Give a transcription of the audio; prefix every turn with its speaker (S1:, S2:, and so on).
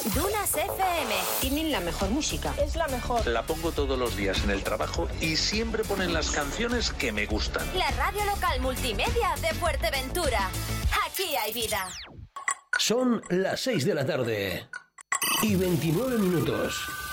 S1: Dunas FM.
S2: Tienen la mejor música.
S3: Es la mejor.
S4: La pongo todos los días en el trabajo y siempre ponen las canciones que me gustan.
S1: La radio local multimedia de Fuerteventura. Aquí hay vida.
S5: Son las 6 de la tarde y 29 minutos.